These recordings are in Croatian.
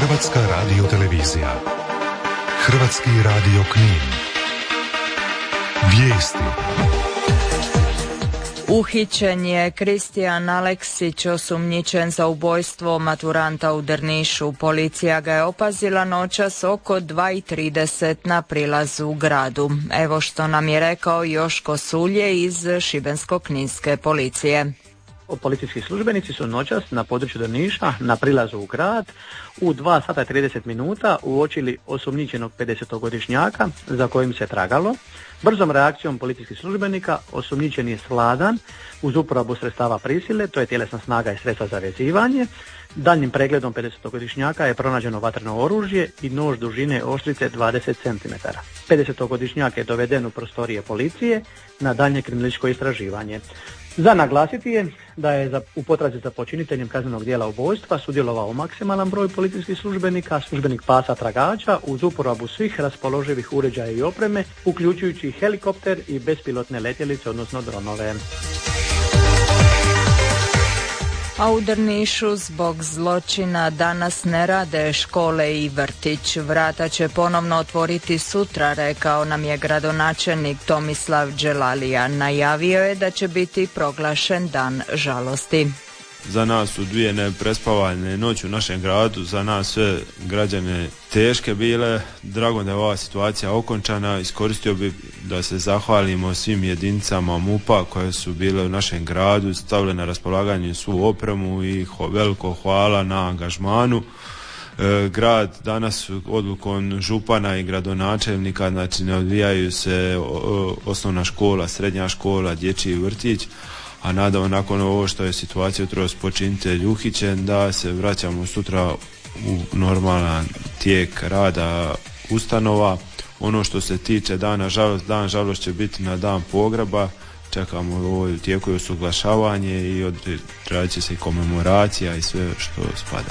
Hrvatska radiotelevizija. Hrvatski radio Knin. Vijesti. Uhićen je Kristijan Aleksić, osumnjičen za ubojstvo maturanta u Drnišu. Policija ga je opazila noćas oko 2:30 na prilazu u gradu. Evo što nam je rekao Joško Sulje iz Šibensko-kninske policije. Policijski službenici su noćas na području Drniša na prilazu u grad u 2:30 uočili osumnjičenog 50-godišnjaka za kojim se tragalo. Brzom reakcijom policijskih službenika osumnjičen je svladan uz uporabu sredstava prisile, to je tjelesna snaga i sredstva za vezivanje. Daljnjim pregledom 50-godišnjaka je pronađeno vatreno oružje i nož dužine oštrice 20 cm. 50-godišnjak je doveden u prostorije policije na daljnje kriminalističko istraživanje. Za naglasiti je da je u potrazi za počiniteljem kaznenog djela ubojstva sudjelovao maksimalan broj policijskih službenika, službenik pasa tragača uz uporabu svih raspoloživih uređaja i opreme, uključujući helikopter i bespilotne letjelice, odnosno dronove. A u Drnišu zbog zločina danas ne rade škole i vrtić. Vrata će ponovno otvoriti sutra, rekao nam je gradonačelnik Tomislav Đelalija. Najavio je da će biti proglašen dan žalosti. Za nas su dvije neprespavane noći u našem gradu, za nas sve građane teške bile. Drago da je ova situacija okončana. Iskoristio bih da se zahvalimo svim jedinicama MUP-a koje su bile u našem gradu, stavile na raspolaganje svu opremu i veliko hvala na angažmanu. Grad danas odlukom župana i gradonačelnika, znači ne odvijaju se osnovna škola, srednja škola, dječji vrtić, a nadamo nakon ovo što je situacija jutros počinitelj uhićen da se vraćamo sutra u normalan tijek rada ustanova. Ono što se tiče dana žalost, dan žalost će biti na dan pogreba. Čekamo ovo tijeku i usuglašavanje i odradit će se i komemoracija i sve što spada.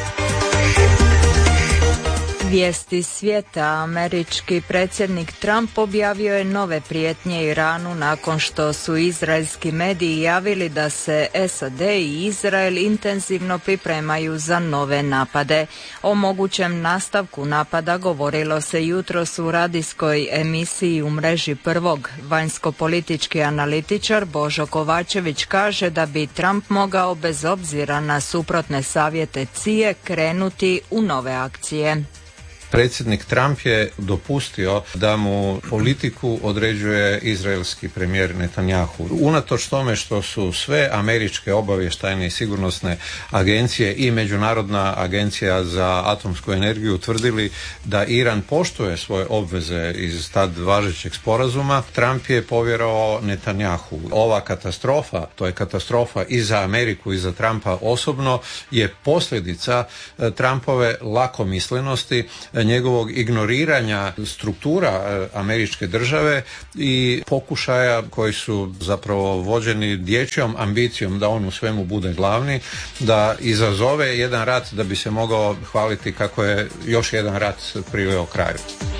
Vijesti svijeta. Američki predsjednik Trump objavio je nove prijetnje Iranu nakon što su izraelski mediji javili da se SAD i Izrael intenzivno pripremaju za nove napade. O mogućem nastavku napada govorilo se jutros u radijskoj emisiji u mreži Prvog. Vanjsko-politički analitičar Božo Kovačević kaže da bi Trump mogao bez obzira na suprotne savjete CIA krenuti u nove akcije. Predsjednik Trump je dopustio da mu politiku određuje izraelski premijer Netanjahu. Unatoč tome što su sve američke obavještajne i sigurnosne agencije i Međunarodna agencija za atomsku energiju utvrdili da Iran poštuje svoje obveze iz tad važećeg sporazuma, Trump je povjerovao Netanjahu. Ova katastrofa, to je katastrofa i za Ameriku i za Trumpa osobno, je posljedica Trumpove lakomislenosti, njegovog ignoriranja struktura američke države i pokušaja koji su zapravo vođeni dječjom ambicijom da on u svemu bude glavni, da izazove jedan rat da bi se mogao hvaliti kako je još jedan rat priveo kraju.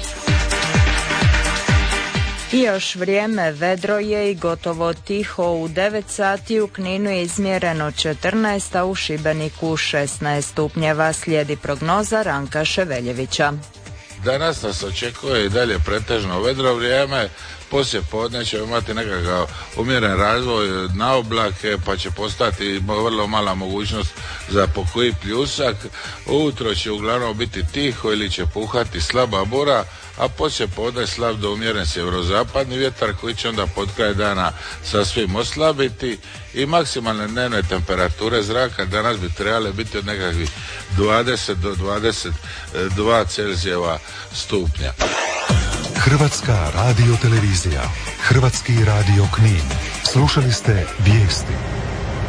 I još vrijeme, vedro je i gotovo tiho. U 9 sati u Kninu je izmjereno 14, a u Šibeniku 16 stupnjeva. Slijedi prognoza Ranka Ševeljevića. Danas nas očekuje i dalje pretežno vedro vrijeme. Poslije podne ćemo imati nekakav umjeren razvoj na oblake, pa će postati vrlo mala mogućnost za pokoji pljusak. Ujutro će uglavnom biti tiho ili će puhati slaba bura, a poslije podne slab do umjeren sjeverozapadni vjetar koji će onda pod kraj dana sasvim oslabiti i maksimalne dnevne temperature zraka danas bi trebale biti od nekakvih 20 do 22 Celzijeva stupnja. Hrvatska radiotelevizija. Hrvatski radio Knin. Slušali ste vijesti.